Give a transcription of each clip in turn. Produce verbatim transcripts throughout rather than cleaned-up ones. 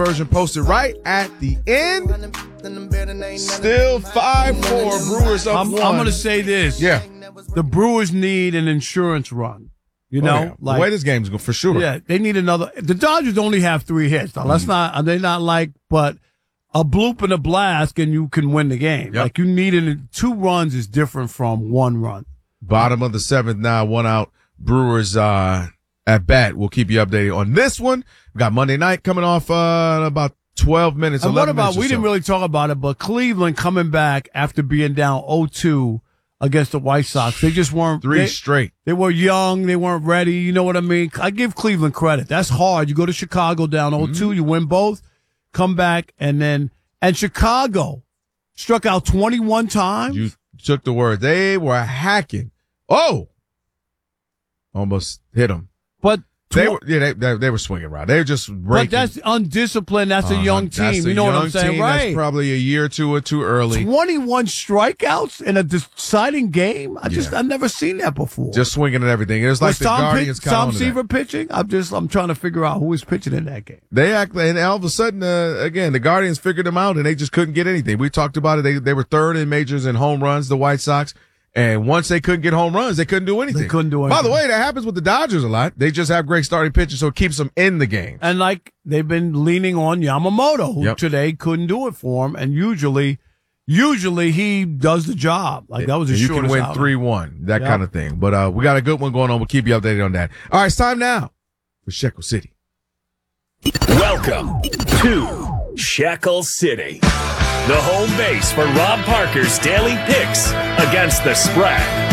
version posted right at the end. Still five four. Brewers up I'm, one. I'm going to say this. Yeah. The Brewers need an insurance run. You know? Oh, yeah. like, the way this game's going, for sure. Yeah, they need another. The Dodgers only have three hits. Now, let's not, they're not like, but a bloop and a blast and you can win the game. Yep. Like you need an, two runs is different from one run. Bottom of the seventh now, one out. Brewers uh, at bat. We'll keep you updated on this one. We got Monday night coming off uh, in about twelve minutes. And what about, we we didn't really talk about it, but Cleveland coming back after being down oh two against the White Sox. They just weren't. Three they, straight. They were young. They weren't ready. You know what I mean? I give Cleveland credit. That's hard. You go to Chicago down oh two, mm-hmm. you win both, come back, and then, and Chicago struck out twenty-one times. You took the word. They were hacking. Oh! Almost hit them. But tw- they were, yeah, they, they, they were swinging around. They were just raking. But that's undisciplined. That's uh-huh. a young team. That's you know what I'm saying, team. right? That's probably a year or two or too early. twenty-one strikeouts in a deciding game. I just, yeah. I've never seen that before. Just swinging at everything. It was like was the Tom Guardians pitch, kind Tom of Seaver pitching. I'm just, I'm trying to figure out who was pitching in that game. They act, and all of a sudden, uh, again, the Guardians figured them out, and they just couldn't get anything. We talked about it. They they were third in majors in home runs. The White Sox. And once they couldn't get home runs, they couldn't do anything. They couldn't do anything. By the way, that happens with the Dodgers a lot. They just have great starting pitchers, so it keeps them in the game. And like they've been leaning on Yamamoto, who yep. today couldn't do it for him. And usually, usually he does the job. Like that was a you short. You can win three one, that yep. kind of thing. But uh we got a good one going on. We'll keep you updated on that. All right, it's time now for Shekel City. Welcome to Shekel City, the home base for Rob Parker's daily picks against the spread.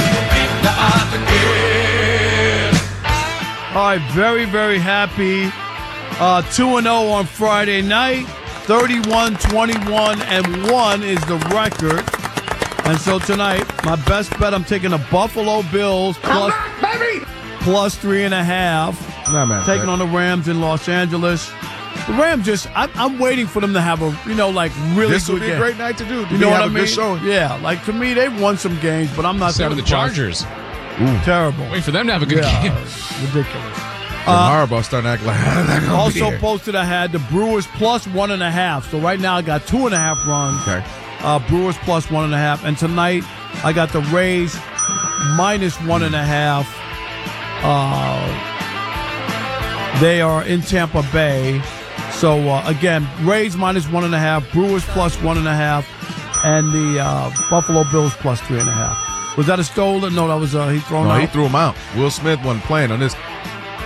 All right, very, very happy. Uh, two and oh on Friday night. thirty-one, twenty-one, and one is the record. And so tonight, my best bet, I'm taking the Buffalo Bills plus, back, baby! plus three and a half. Nah, man, taking man. on the Rams in Los Angeles. The Rams just, I'm, I'm waiting for them to have a, you know, like really this good would be game. a great night to do. To you know what have I a mean? Good showing. Yeah, like to me, they've won some games, but I'm not So that with the impressed. Chargers. Ooh. Terrible. Wait for them to have a good yeah, game. Ridiculous. Uh, Harbaugh starting to act like that. Also posted I had the Brewers plus one and a half. So right now I got two and a half runs. Okay. Uh, Brewers plus one and a half. And tonight I got the Rays minus one and a half. Uh, they are in Tampa Bay. So uh, again, Rays minus one and a half, Brewers plus one and a half, and the uh, Buffalo Bills plus three and a half. Was that a stolen? No, that was uh, he thrown no, out. he threw him out. Will Smith wasn't playing on this.